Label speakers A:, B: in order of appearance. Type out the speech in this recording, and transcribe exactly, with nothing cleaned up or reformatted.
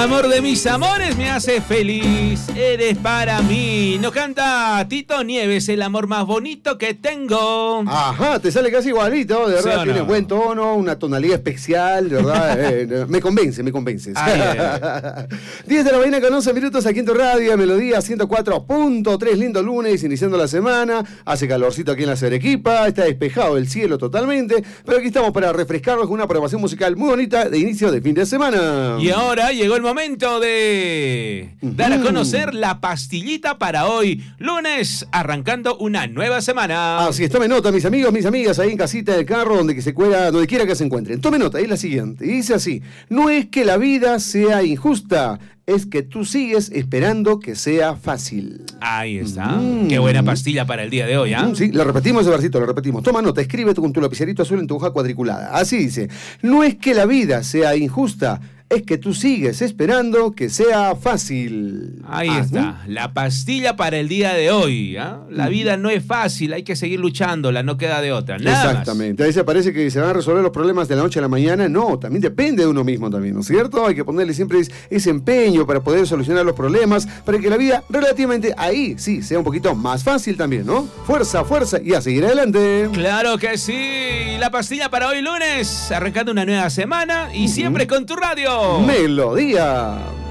A: Amor de mis amores, me hace feliz, eres para mí. Nos canta Tito Nieves, el amor más bonito que tengo.
B: Ajá, te sale casi igualito, de verdad,
A: ¿Sí o no?
B: Tiene buen tono, una tonalidad especial, de verdad, eh, me convence, me convences.
A: Ay, ay,
B: diez de la mañana con once minutos aquí en tu radio, Melodía ciento cuatro punto tres, lindo lunes, iniciando la semana, hace calorcito aquí en la Arequipa, está despejado el cielo totalmente, pero aquí estamos para refrescarnos con una programación musical muy bonita de inicio de fin de semana.
A: Y ahora llegó el momento de dar a conocer la pastillita para hoy, lunes, arrancando una nueva semana.
B: Así es, tome nota, mis amigos, mis amigas, ahí en casita del carro, donde que se cuela, donde quiera que se encuentren. Tome nota, es la siguiente, y dice así: no es que la vida sea injusta, es que tú sigues esperando que sea fácil.
A: Ahí está.
B: Mm.
A: Qué buena pastilla para el día de hoy, ¿ah?
B: Mm, sí, lo repetimos ese versito, lo repetimos. Toma nota, escribe con tu lapicerito azul en tu hoja cuadriculada. Así dice: no es que la vida sea injusta, es que tú sigues esperando que sea fácil.
A: Ahí
B: Ah,
A: está, la pastilla para el día de hoy. ¿Ah? La vida no es fácil, hay que seguir luchándola, no queda de otra. Nada
B: Exactamente, ahí se parece que se van a resolver los problemas de la noche a la mañana. No, también depende de uno mismo también, ¿no es cierto? Hay que ponerle siempre ese empeño para poder solucionar los problemas, para que la vida relativamente ahí sí sea un poquito más fácil también, ¿no? Fuerza, fuerza y a seguir adelante.
A: Claro que sí, la pastilla para hoy lunes, arrancando una nueva semana y siempre con tu radio.
B: Melodía.